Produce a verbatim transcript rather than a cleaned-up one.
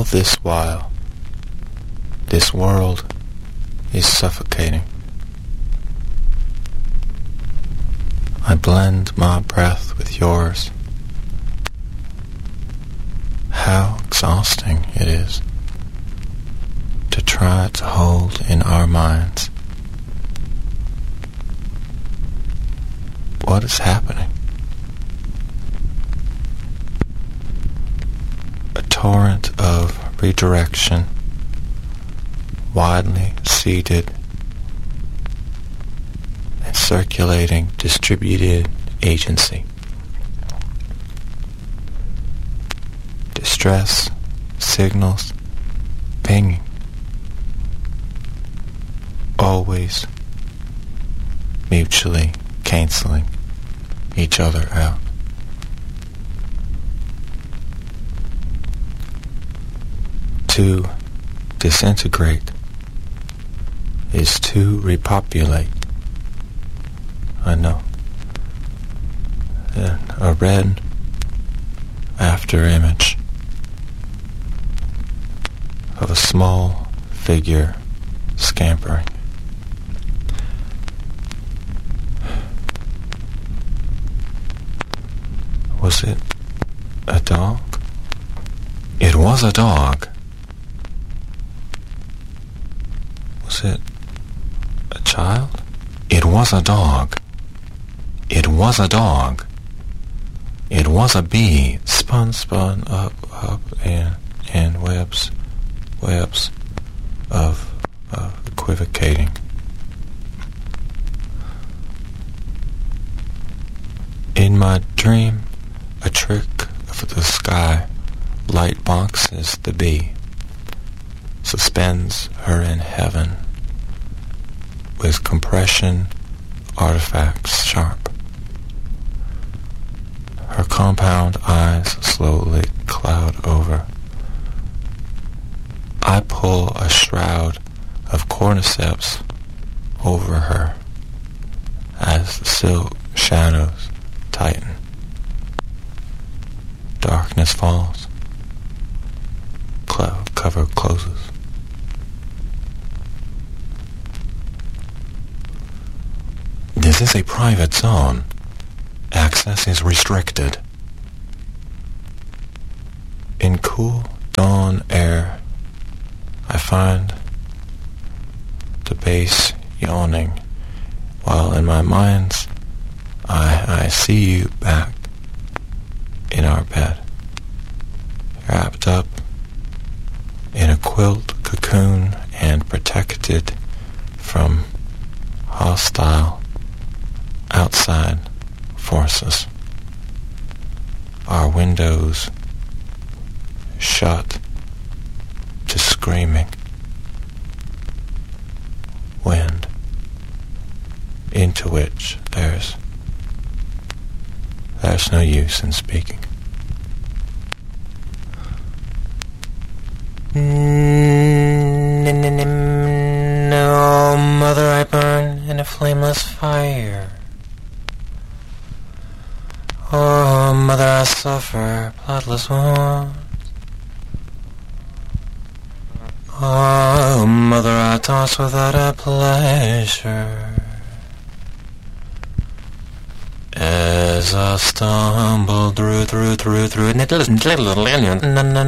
All this while, this world is suffocating. I blend my breath with yours. How exhausting it is to try to hold in our minds what is happening. A torrent of redirection, widely seeded and circulating distributed agency. Distress signals pinging, always mutually canceling each other out. To disintegrate is to repopulate. I know. And a red after image of a small figure scampering. Was it a dog? It was a dog. Was it a child? It was a dog. It was a dog. It was a bee, spun, spun, up, up, and, and webs, webs of, of equivocating. In my dream, a trick of the sky light boxes the bee, suspends her in heaven with compression artifacts sharp. Her compound eyes slowly cloud over. I pull a shroud of cordyceps over her as the silk shadows tighten. Darkness falls. Cloud cover closes. This is a private zone. Access is restricted. In cool dawn air, I find the base yawning, while in my mind's eye I see you back in our bed, wrapped up in a quilt cocoon and protected from hostile outside forces. Our windows shut to screaming wind, into which there's there's no use in speaking. No, mother, I burn in a flameless fire. Oh, mother, I suffer bloodless wounds. Oh, mother, I toss without a pleasure as I stumble through, through, through, through.